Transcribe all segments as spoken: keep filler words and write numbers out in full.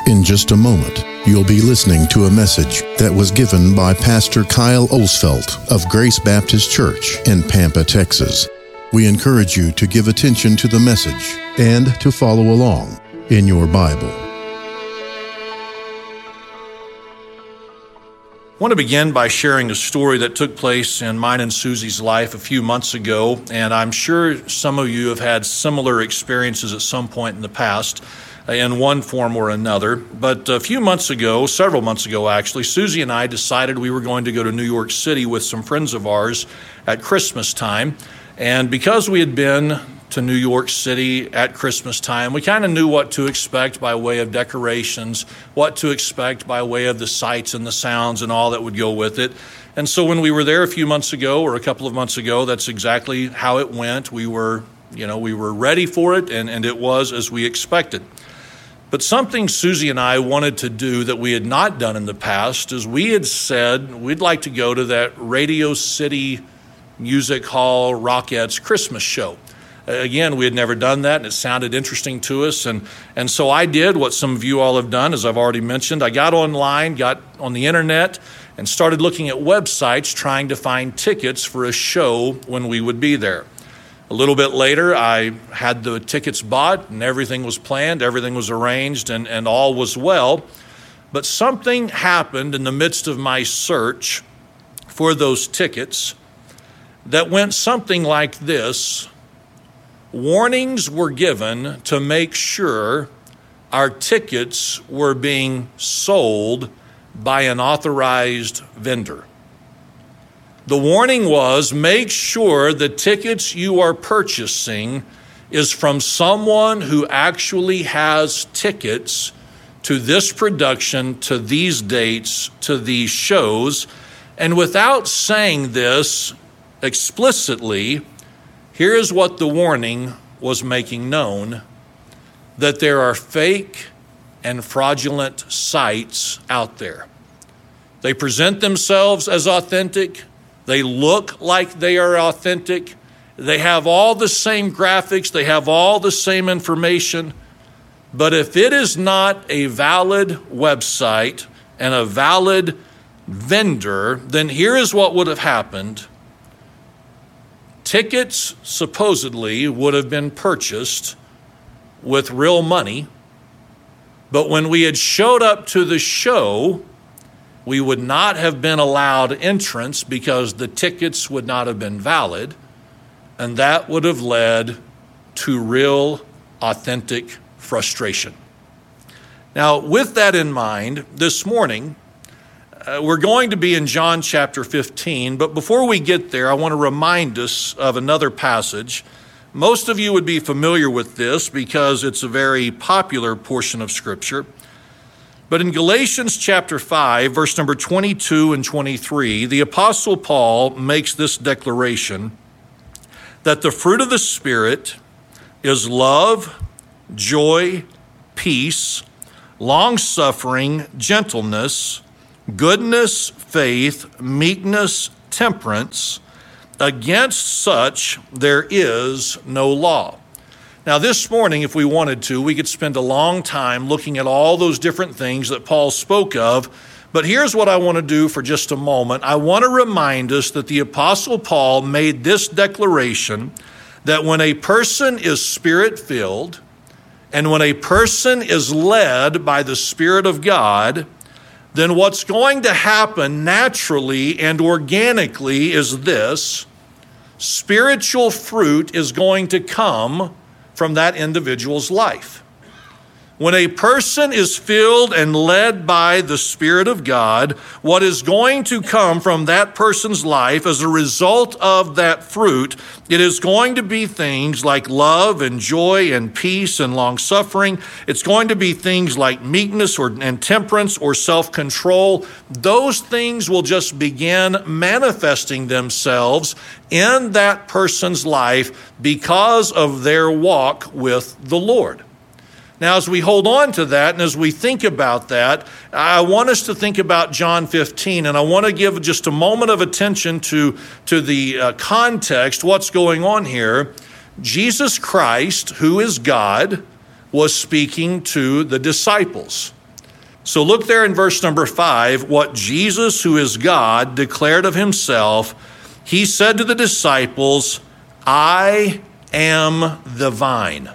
In just a moment, you'll be listening to a message that was given by Pastor Kyle Osfelt of Grace Baptist Church in Pampa, Texas. We encourage you to give attention to the message and to follow along in your Bible. I want to begin by sharing a story that took place in mine and Susie's life a few months ago, and I'm sure some of you have had similar experiences at some point in the past in one form or another. But a few months ago, several months ago actually, Susie and I decided we were going to go to New York City with some friends of ours at Christmas time. And because we had been to New York City at Christmas time, we kind of knew what to expect by way of decorations, what to expect by way of the sights and the sounds and all that would go with it. And so when we were there a few months ago or a couple of months ago, that's exactly how it went. We were, you know, we were ready for it, and, and it was as we expected. But something Susie and I wanted to do that we had not done in the past is we had said we'd like to go to that Radio City Music Hall Rockettes Christmas show. Again, we had never done that, and it sounded interesting to us. And, and so I did what some of you all have done, as I've already mentioned. I got online, got on the internet, and started looking at websites trying to find tickets for a show when we would be there. A little bit later, I had the tickets bought, and everything was planned, everything was arranged, and, and all was well. But something happened in the midst of my search for those tickets that went something like this. Warnings were given to make sure our tickets were being sold by an authorized vendor. The warning was, make sure the tickets you are purchasing is from someone who actually has tickets to this production, to these dates, to these shows. And without saying this explicitly, here is what the warning was making known, that there are fake and fraudulent sites out there. They present themselves as authentic. They look like they are authentic. They have all the same graphics. They have all the same information. But if it is not a valid website and a valid vendor, then here is what would have happened. Tickets supposedly would have been purchased with real money, but when we had showed up to the show, we would not have been allowed entrance because the tickets would not have been valid, and that would have led to real, authentic frustration. Now, with that in mind, this morning, Uh, we're going to be in John chapter fifteen, but before we get there, I want to remind us of another passage. Most of you would be familiar with this because it's a very popular portion of Scripture. But in Galatians chapter five, verse number twenty-two and twenty-three, the Apostle Paul makes this declaration that the fruit of the Spirit is love, joy, peace, long-suffering, gentleness, goodness, faith, meekness, temperance. Against such there is no law. Now this morning, if we wanted to, we could spend a long time looking at all those different things that Paul spoke of. But here's what I want to do for just a moment. I want to remind us that the Apostle Paul made this declaration that when a person is Spirit-filled and when a person is led by the Spirit of God, then what's going to happen naturally and organically is this: spiritual fruit is going to come from that individual's life. When a person is filled and led by the Spirit of God, what is going to come from that person's life as a result of that fruit, it is going to be things like love and joy and peace and long-suffering. It's going to be things like meekness or, and temperance or self-control. Those things will just begin manifesting themselves in that person's life because of their walk with the Lord. Now, as we hold on to that and as we think about that, I want us to think about John fifteen, and I want to give just a moment of attention to, to the uh, context, what's going on here. Jesus Christ, who is God, was speaking to the disciples. So look there in verse number five, what Jesus, who is God, declared of himself. He said to the disciples, I am the vine.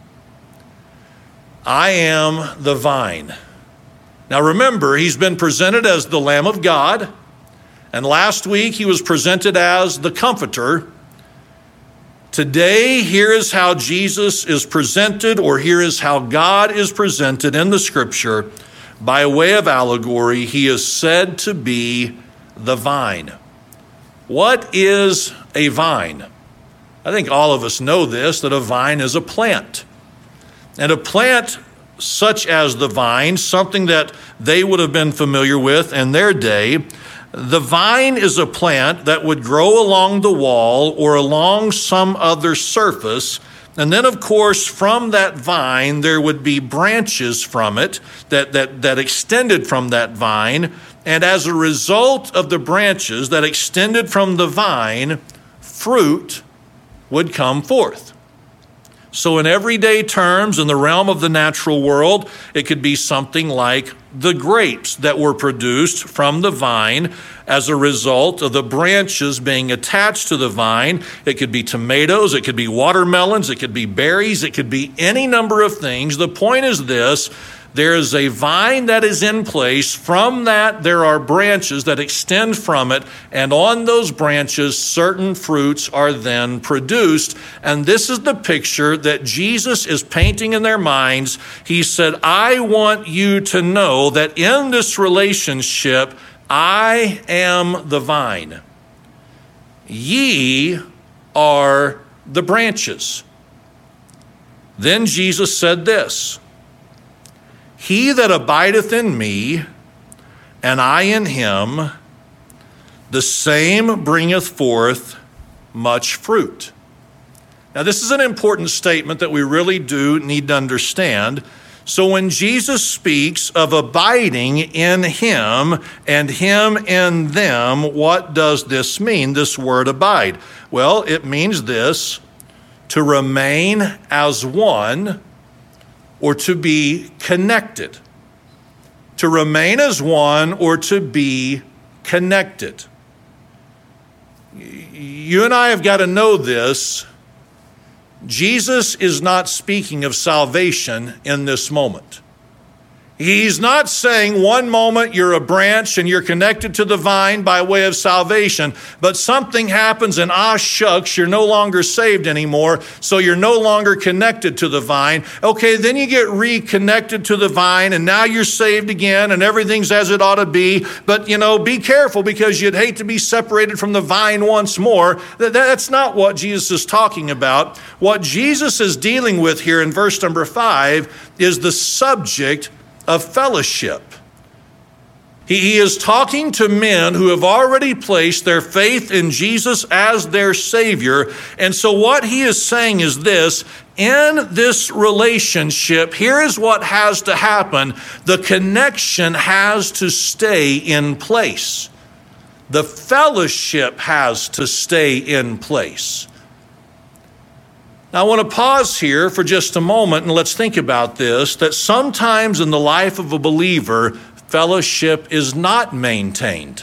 I am the vine. Now remember, he's been presented as the Lamb of God, and last week he was presented as the Comforter. Today, here is how Jesus is presented, or here is how God is presented in the Scripture. By way of allegory, he is said to be the vine. What is a vine? I think all of us know this, that a vine is a plant. And a plant such as the vine, something that they would have been familiar with in their day, the vine is a plant that would grow along the wall or along some other surface. And then, of course, from that vine, there would be branches from it that, that, that extended from that vine. And as a result of the branches that extended from the vine, fruit would come forth. So in everyday terms, in the realm of the natural world, it could be something like the grapes that were produced from the vine as a result of the branches being attached to the vine. It could be tomatoes, it could be watermelons, it could be berries, it could be any number of things. The point is this: there is a vine that is in place. From that, there are branches that extend from it, and on those branches, certain fruits are then produced. And this is the picture that Jesus is painting in their minds. He said, I want you to know that in this relationship, I am the vine. Ye are the branches. Then Jesus said this, He that abideth in me, and I in him, the same bringeth forth much fruit. Now, this is an important statement that we really do need to understand. So when Jesus speaks of abiding in him and him in them, what does this mean, this word abide? Well, it means this: to remain as one, or to be connected. To remain as one or to be connected. You and I have got to know this. Jesus is not speaking of salvation in this moment. He's not saying one moment you're a branch and you're connected to the vine by way of salvation, but something happens and ah shucks, you're no longer saved anymore, so you're no longer connected to the vine. Okay, then you get reconnected to the vine and now you're saved again and everything's as it ought to be. But, you know, be careful because you'd hate to be separated from the vine once more. That's not what Jesus is talking about. What Jesus is dealing with here in verse number five is the subject of fellowship. He, he is talking to men who have already placed their faith in Jesus as their Savior. And so what he is saying is this: in this relationship, here is what has to happen. The connection has to stay in place. The fellowship has to stay in place. Now, I want to pause here for just a moment and let's think about this, that sometimes in the life of a believer, fellowship is not maintained.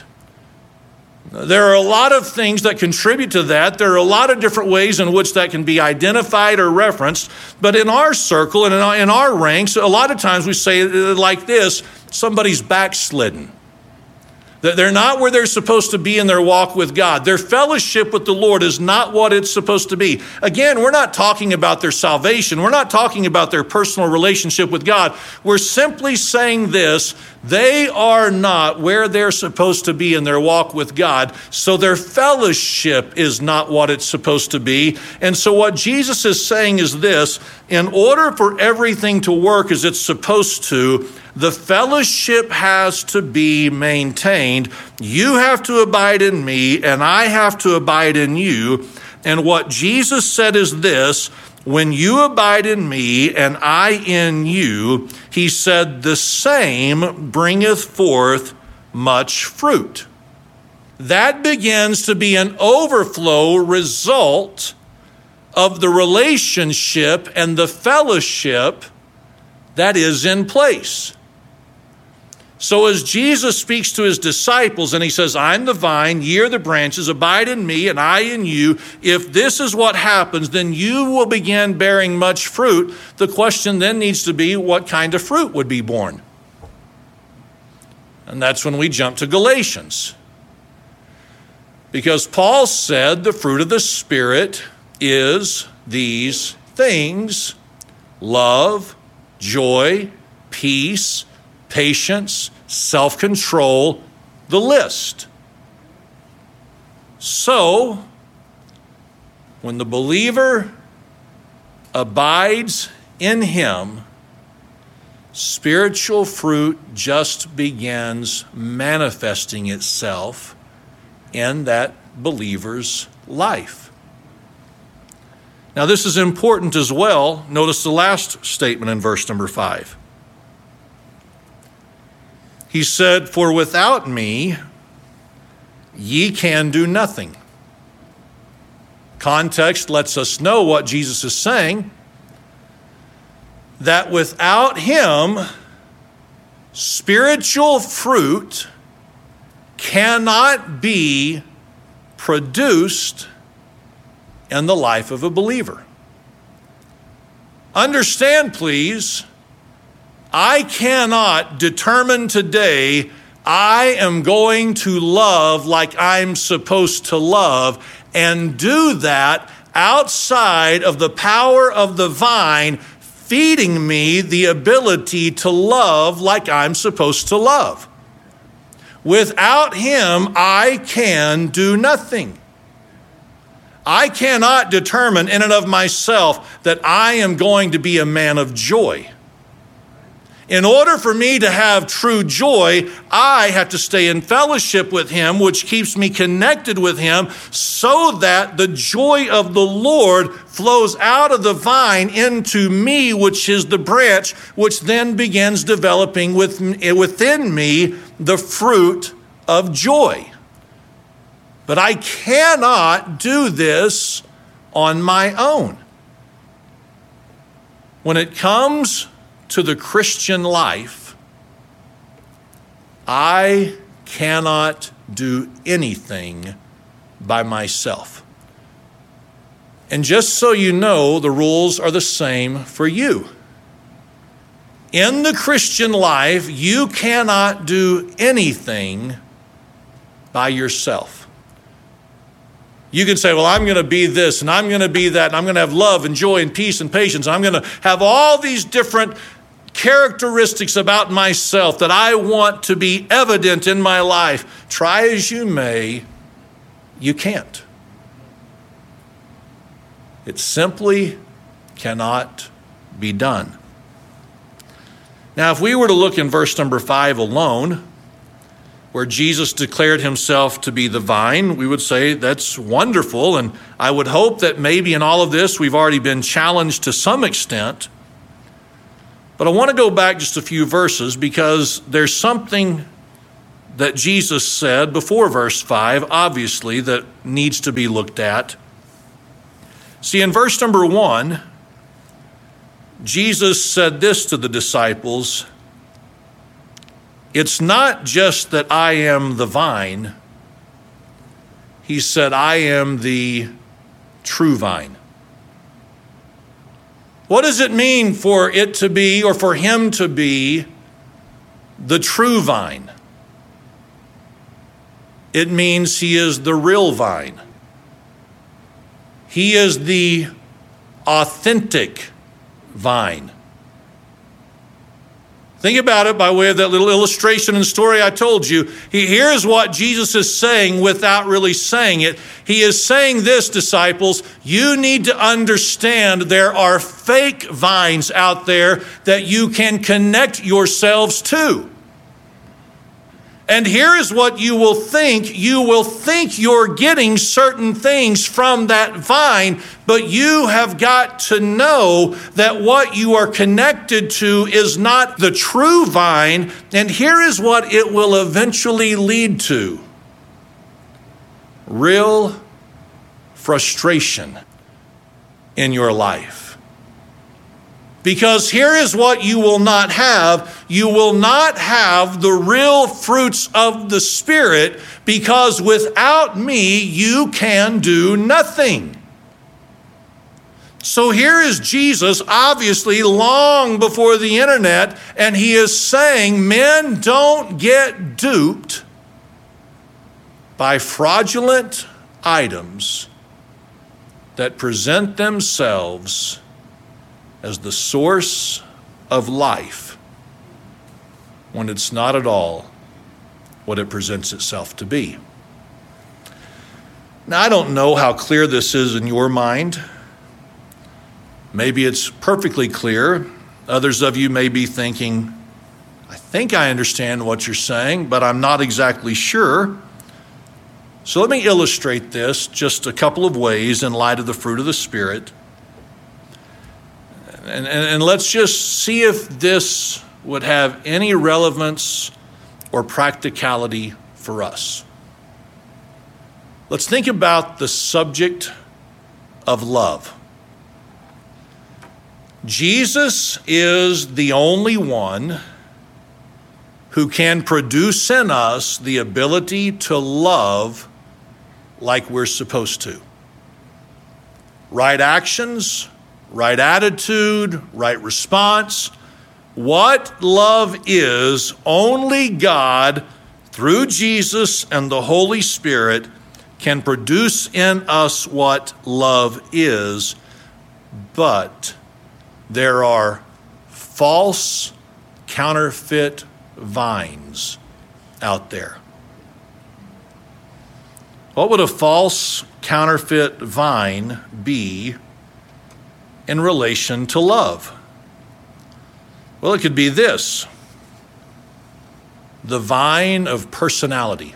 There are a lot of things that contribute to that. There are a lot of different ways in which that can be identified or referenced. But in our circle and in our, in our ranks, a lot of times we say it like this: somebody's backslidden. They're not where they're supposed to be in their walk with God. Their fellowship with the Lord is not what it's supposed to be. Again, we're not talking about their salvation. We're not talking about their personal relationship with God. We're simply saying this: they are not where they're supposed to be in their walk with God, so their fellowship is not what it's supposed to be. And so what Jesus is saying is this: in order for everything to work as it's supposed to, the fellowship has to be maintained. You have to abide in me, and I have to abide in you. And what Jesus said is this: when you abide in me and I in you, he said, the same bringeth forth much fruit. That begins to be an overflow result of the relationship and the fellowship that is in place. So as Jesus speaks to his disciples and he says, I'm the vine, ye are the branches, abide in me and I in you. If this is what happens, then you will begin bearing much fruit. The question then needs to be, what kind of fruit would be born? And that's when we jump to Galatians. Because Paul said the fruit of the Spirit is these things: love, joy, peace, patience, self-control, the list. So, when the believer abides in him, spiritual fruit just begins manifesting itself in that believer's life. Now, this is important as well. Notice the last statement in verse number five. He said, for without me, ye can do nothing. Context lets us know what Jesus is saying, that without him, spiritual fruit cannot be produced in the life of a believer. Understand, please, I cannot determine today I am going to love like I'm supposed to love and do that outside of the power of the vine feeding me the ability to love like I'm supposed to love. Without him, I can do nothing. I cannot determine in and of myself that I am going to be a man of joy. In order for me to have true joy, I have to stay in fellowship with him, which keeps me connected with him, so that the joy of the Lord flows out of the vine into me, which is the branch, which then begins developing with, within me the fruit of joy. But I cannot do this on my own. When it comes to the Christian life, I cannot do anything by myself. And just so you know, the rules are the same for you. In the Christian life, you cannot do anything by yourself. You can say, well, I'm going to be this, and I'm going to be that, and I'm going to have love and joy and peace and patience, and I'm going to have all these different characteristics about myself that I want to be evident in my life. Try as you may, you can't. It simply cannot be done. Now, if we were to look in verse number five alone, where Jesus declared himself to be the vine, we would say that's wonderful. And I would hope that maybe in all of this we've already been challenged to some extent. But I want to go back just a few verses because there's something that Jesus said before verse five, obviously, that needs to be looked at. See, in verse number one, Jesus said this to the disciples: it's not just that I am the vine. He said, I am the true vine. What does it mean for it to be, or for him to be, the true vine? It means he is the real vine. He is the authentic vine. Think about it by way of that little illustration and story I told you. He, here's what Jesus is saying without really saying it. He is saying this, disciples, you need to understand there are fake vines out there that you can connect yourselves to. And here is what you will think. You will think you're getting certain things from that vine, but you have got to know that what you are connected to is not the true vine. And here is what it will eventually lead to: real frustration in your life. Because here is what you will not have. You will not have the real fruits of the Spirit, because without me you can do nothing. So here is Jesus, obviously long before the internet, and he is saying, men, don't get duped by fraudulent items that present themselves as the source of life when it's not at all what it presents itself to be. Now, I don't know how clear this is in your mind. Maybe it's perfectly clear. Others of you may be thinking, I think I understand what you're saying, but I'm not exactly sure. So let me illustrate this just a couple of ways in light of the fruit of the Spirit. And, and, and let's just see if this would have any relevance or practicality for us. Let's think about the subject of love. Jesus is the only one who can produce in us the ability to love like we're supposed to. Right actions, right attitude, right response. What love is, only God, through Jesus and the Holy Spirit, can produce in us what love is, but there are false, counterfeit vines out there. What would a false, counterfeit vine be in relation to love? Well, it could be this: the vine of personality.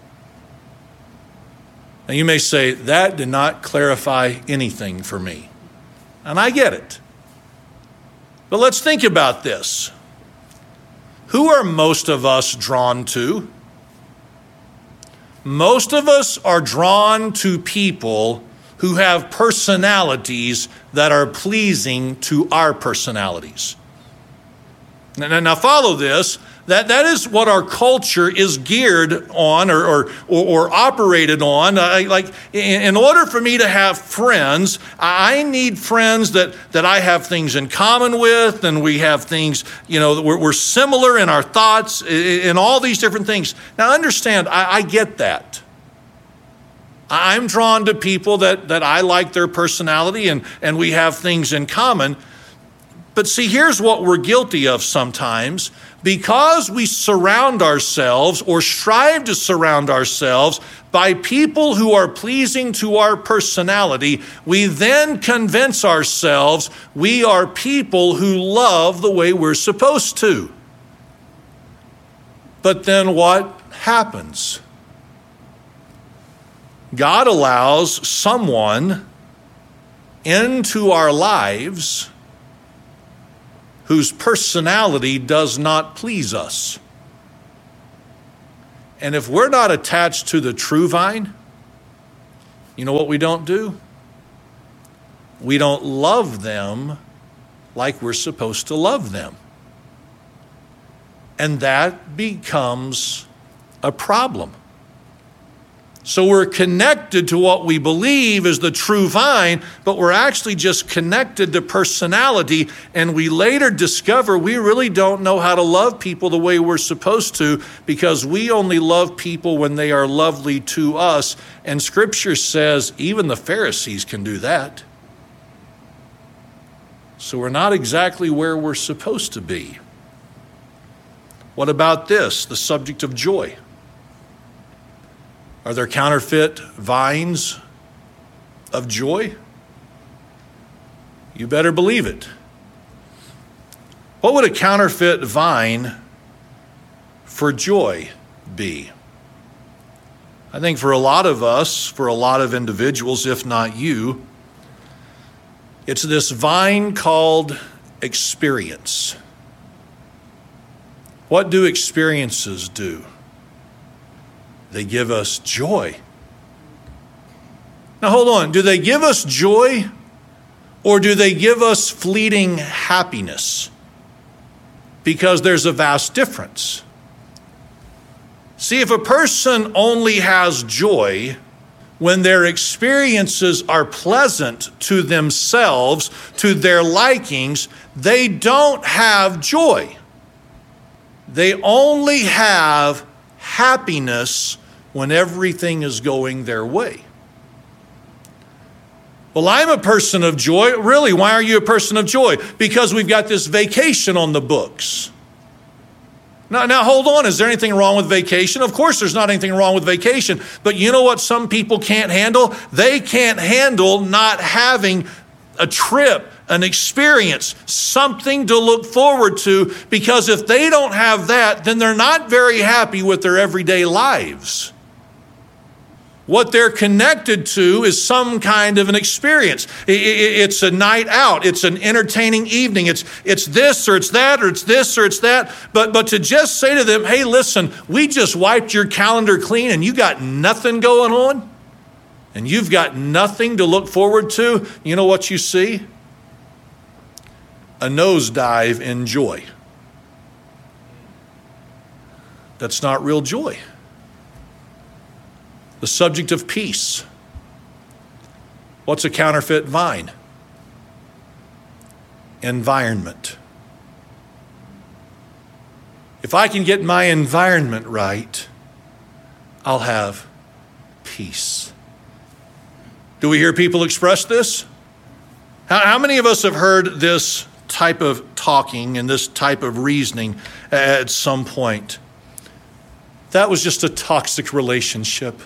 Now, you may say, that did not clarify anything for me. And I get it. But let's think about this. Who are most of us drawn to? Most of us are drawn to people who have personalities that are pleasing to our personalities. Now, now follow this. That, that is what our culture is geared on or, or, or, or operated on. I, like, in, in order for me to have friends, I need friends that, that I have things in common with, and we have things, you know, we're, we're similar in our thoughts, in all these different things. Now, understand, I, I get that. I'm drawn to people that, that I like their personality, and, and we have things in common. But see, here's what we're guilty of sometimes. Because we surround ourselves or strive to surround ourselves by people who are pleasing to our personality, we then convince ourselves we are people who love the way we're supposed to. But then what happens? God allows someone into our lives whose personality does not please us. And if we're not attached to the true vine, you know what we don't do? We don't love them like we're supposed to love them. And that becomes a problem. So we're connected to what we believe is the true vine, but we're actually just connected to personality, and we later discover we really don't know how to love people the way we're supposed to, because we only love people when they are lovely to us. And Scripture says even the Pharisees can do that. So we're not exactly where we're supposed to be. What about this, the subject of joy? Are there counterfeit vines of joy? You better believe it. What would a counterfeit vine for joy be? I think for a lot of us, for a lot of individuals, if not you, it's this vine called experience. What do experiences do? They give us joy. Now hold on, do they give us joy, Or do they give us fleeting happiness? Because there's a vast difference. See, if a person only has joy when their experiences are pleasant to themselves, to their likings, they don't have joy. They only have happiness when everything is going their way. Well, I'm a person of joy. Really, why are you a person of joy? Because we've got this vacation on the books. Now, now, hold on. Is there anything wrong with vacation? Of course there's not anything wrong with vacation. But you know what some people can't handle? They can't handle not having a trip, an experience, something to look forward to. Because if they don't have that, then they're not very happy with their everyday lives. What they're connected to is some kind of an experience. It's a night out. It's an entertaining evening. It's it's this or it's that or it's this or it's that. But but to just say to them, hey, listen, we just wiped your calendar clean and you got nothing going on and you've got nothing to look forward to, you know what you see? A nosedive in joy. That's not real joy. The subject of peace. What's a counterfeit vine? Environment. If I can get my environment right, I'll have peace. Do we hear people express this? How, how many of us have heard this type of talking and this type of reasoning at some point? That was just a toxic relationship.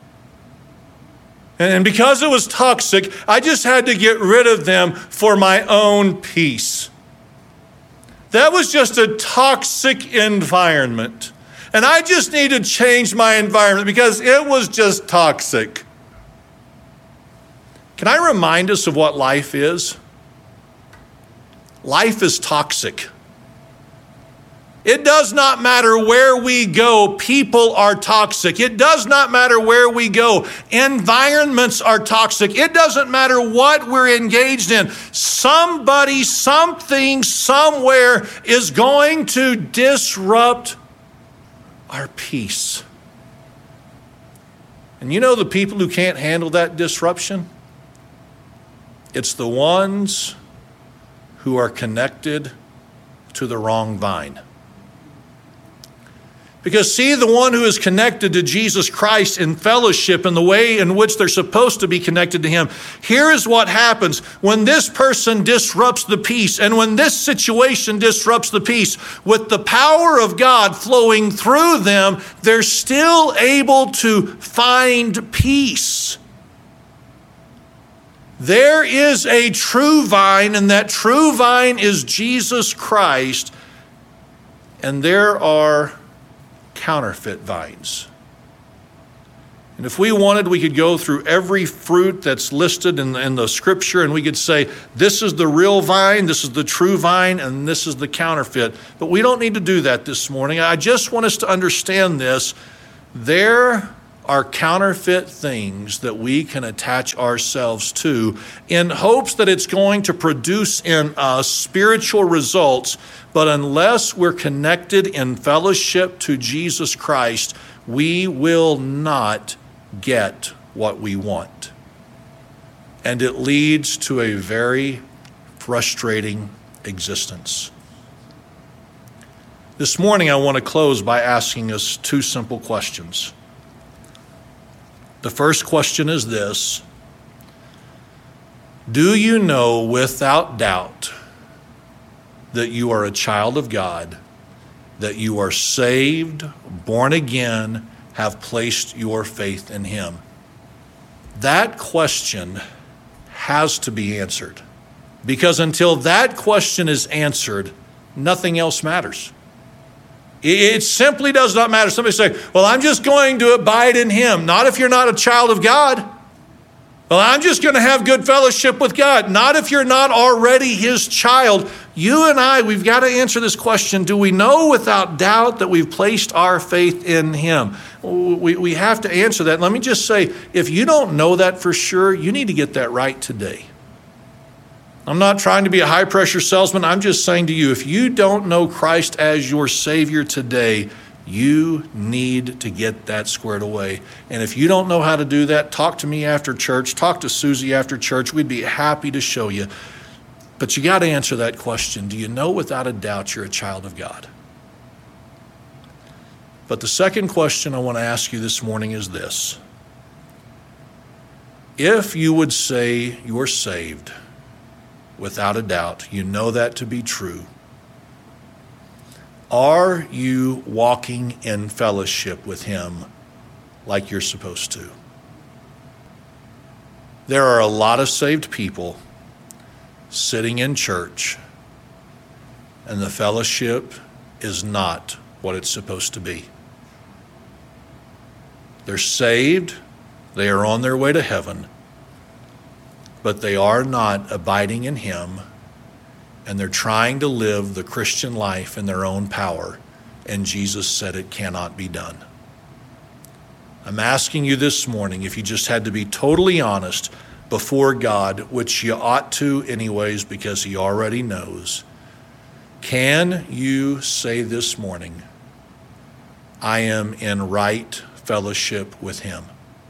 And because it was toxic, I just had to get rid of them for my own peace. That was just a toxic environment. And I just need to change my environment because it was just toxic. Can I remind us of what life is? Life is toxic. It does not matter where we go, people are toxic. It does not matter where we go, environments are toxic. It doesn't matter what we're engaged in. Somebody, something, somewhere is going to disrupt our peace. And you know the people who can't handle that disruption? It's the ones who are connected to the wrong vine. Because see, the one who is connected to Jesus Christ in fellowship in the way in which they're supposed to be connected to him, here is what happens when this person disrupts the peace and when this situation disrupts the peace. With the power of God flowing through them, they're still able to find peace. There is a true vine, and that true vine is Jesus Christ, and there are counterfeit vines. And if we wanted, we could go through every fruit that's listed in the, in the scripture and we could say, this is the real vine, this is the true vine, and this is the counterfeit. But we don't need to do that this morning. I just want us to understand this. There are counterfeit things that we can attach ourselves to in hopes that it's going to produce in us spiritual results. But unless we're connected in fellowship to Jesus Christ, we will not get what we want. And it leads to a very frustrating existence. This morning, I want to close by asking us two simple questions. The first question is this: do you know without doubt that you are a child of God, that you are saved, born again, have placed your faith in him? That question has to be answered, because until that question is answered, nothing else matters. It simply does not matter. Somebody say, well, I'm just going to abide in him. Not if you're not a child of God. Well, I'm just going to have good fellowship with God. Not if you're not already his child. You and I, we've got to answer this question. Do we know without doubt that we've placed our faith in him? We, we have to answer that. Let me just say, if you don't know that for sure, you need to get that right today. I'm not trying to be a high-pressure salesman. I'm just saying to you, if you don't know Christ as your Savior today, you need to get that squared away. And if you don't know how to do that, talk to me after church. Talk to Susie after church. We'd be happy to show you. But you got to answer that question. Do you know without a doubt you're a child of God? But the second question I want to ask you this morning is this. If you would say you're saved, without a doubt, you know that to be true, are you walking in fellowship with Him like you're supposed to? There are a lot of saved people sitting in church, and the fellowship is not what it's supposed to be. They're saved, they are on their way to heaven, but they are not abiding in Him, and they're trying to live the Christian life in their own power, and Jesus said it cannot be done. I'm asking you this morning, if you just had to be totally honest before God, which you ought to anyways because He already knows, can you say this morning, I am in right fellowship with Him?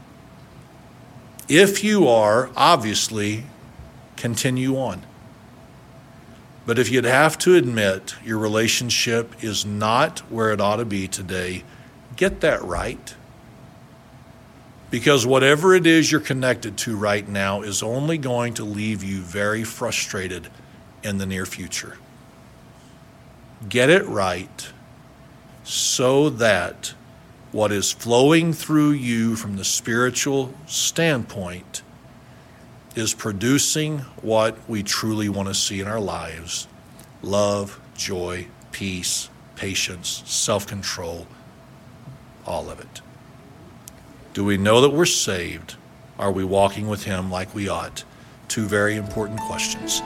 If you are, obviously, continue on. But if you'd have to admit your relationship is not where it ought to be today, get that right. Because whatever it is you're connected to right now is only going to leave you very frustrated in the near future. Get it right so that what is flowing through you from the spiritual standpoint is producing what we truly want to see in our lives: love, joy, peace, patience, self-control, all of it. Do we know that we're saved? Are we walking with Him like we ought? Two very important questions.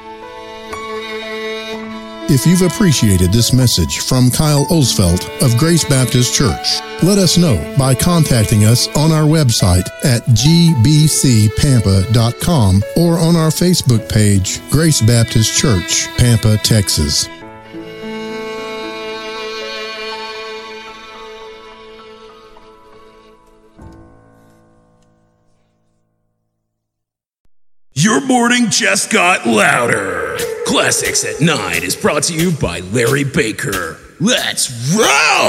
If you've appreciated this message from Kyle Osfelt of Grace Baptist Church, let us know by contacting us on our website at g b c pampa dot com or on our Facebook page, Grace Baptist Church, Pampa, Texas. Your morning just got louder. Classics at nine is brought to you by Larry Baker. Let's roll!